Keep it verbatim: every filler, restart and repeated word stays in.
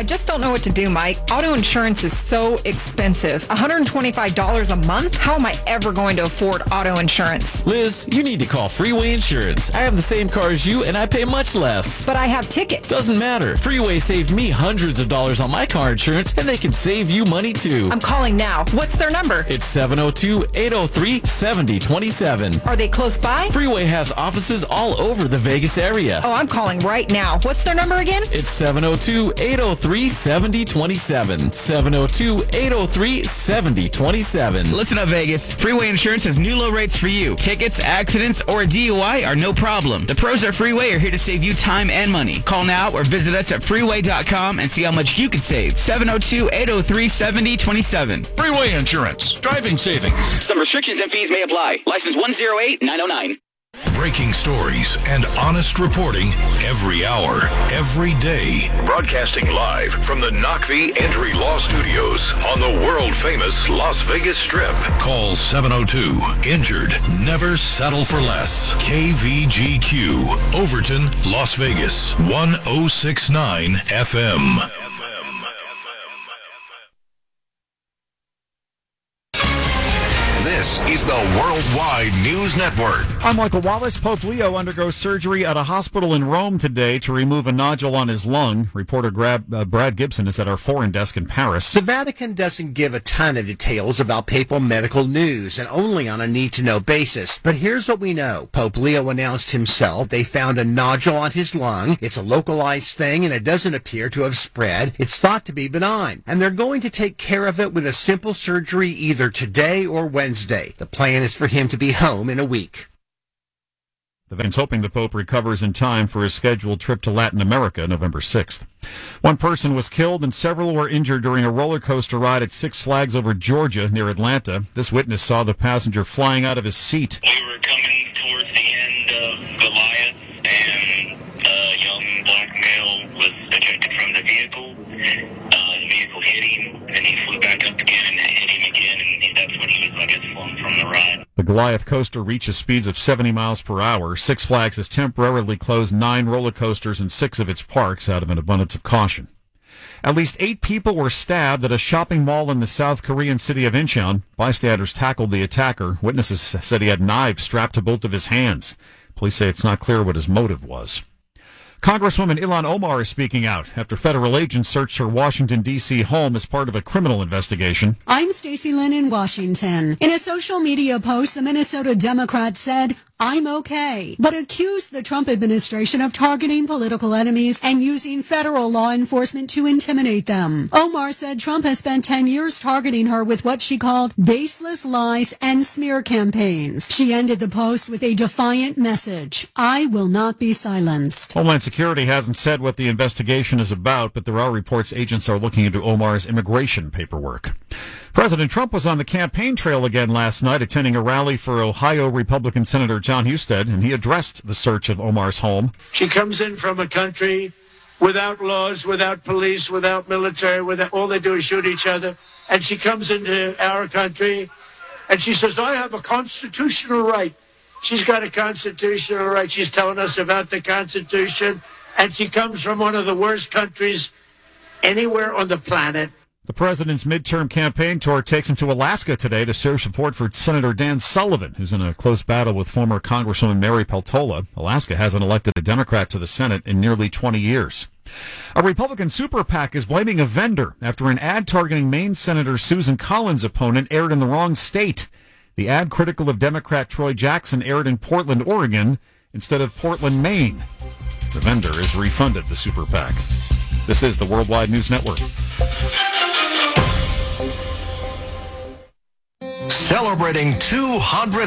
I just don't know what to do, Mike. Auto insurance is so expensive. one hundred twenty-five dollars a month? How am I ever going to afford auto insurance? Liz, you need to call Freeway Insurance. I have the same car as you, and I pay much less. But I have tickets. Doesn't matter. Freeway saved me hundreds of dollars on my car insurance, and they can save you money, too. I'm calling now. What's their number? It's seven oh two, eight oh three, seven oh two seven. Are they close by? Freeway has offices all over the Vegas area. Oh, I'm calling right now. What's their number again? It's seven oh two, eight oh three, seven oh two seven. seven oh two, eight oh three, seven oh two seven. Listen up, Vegas. Freeway Insurance has new low rates for you. Tickets, accidents, or a D U I are no problem. The pros at Freeway are here to save you time and money. Call now or visit us at freeway dot com and see how much you could save. seven oh two, eight oh three, seven oh two seven. Freeway Insurance. Driving savings. Some restrictions and fees may apply. License one oh eight nine oh nine. Breaking stories and honest reporting every hour, every day. Broadcasting live from the Knockvee Entry Law Studios on the world-famous Las Vegas Strip. Call seven oh two, injured, never settle for less. K V G Q, Overton, Las Vegas, one oh six nine F M. This is the Worldwide News Network. I'm Michael Wallace. Pope Leo undergoes surgery at a hospital in Rome today to remove a nodule on his lung. Reporter Grab, uh, Brad Gibson is at our foreign desk in Paris. The Vatican doesn't give a ton of details about papal medical news, and only on a need-to-know basis. But here's what we know. Pope Leo announced himself they found a nodule on his lung. It's a localized thing, and it doesn't appear to have spread. It's thought to be benign, and they're going to take care of it with a simple surgery either today or Wednesday. The plan is for him to be home in a week. The Vatican's hoping the Pope recovers in time for his scheduled trip to Latin America November sixth. One person was killed and several were injured during a roller coaster ride at Six Flags over Georgia near Atlanta. This witness saw the passenger flying out of his seat. We were coming towards the end of Goliath, and a young black male was ejected from the vehicle. Uh, the vehicle hit him, and he flew back up again, and it hit him again, and that's when he was, I guess, flung from the ride. The Goliath coaster reaches speeds of seventy miles per hour. Six Flags has temporarily closed nine roller coasters in six of its parks out of an abundance of caution. At least eight people were stabbed at a shopping mall in the South Korean city of Incheon. Bystanders tackled the attacker. Witnesses said he had knives strapped to both of his hands. Police say it's not clear what his motive was. Congresswoman Ilhan Omar is speaking out after federal agents searched her Washington, D C home as part of a criminal investigation. I'm Stacey Lynn in Washington. In a social media post, the Minnesota Democrat said, "I'm okay," but accused the Trump administration of targeting political enemies and using federal law enforcement to intimidate them. Omar said Trump has spent ten years targeting her with what she called baseless lies and smear campaigns. She ended the post with a defiant message: "I will not be silenced." Homeland Security hasn't said what the investigation is about, but there are reports agents are looking into Omar's immigration paperwork. President Trump was on the campaign trail again last night, attending a rally for Ohio Republican Senator John Husted, and he addressed the search of Omar's home. She comes in from a country without laws, without police, without military, without, all they do is shoot each other. And she comes into our country, and she says, "I have a constitutional right." She's got a constitutional right. She's telling us about the Constitution, and she comes from one of the worst countries anywhere on the planet. The president's midterm campaign tour takes him to Alaska today to show support for Senator Dan Sullivan, who's in a close battle with former Congresswoman Mary Peltola. Alaska hasn't elected a Democrat to the Senate in nearly twenty years. A Republican super PAC is blaming a vendor after an ad targeting Maine Senator Susan Collins' opponent aired in the wrong state. The ad, critical of Democrat Troy Jackson, aired in Portland, Oregon, instead of Portland, Maine. The vendor is refunded the super PAC. This is the Worldwide News Network. Celebrating two hundred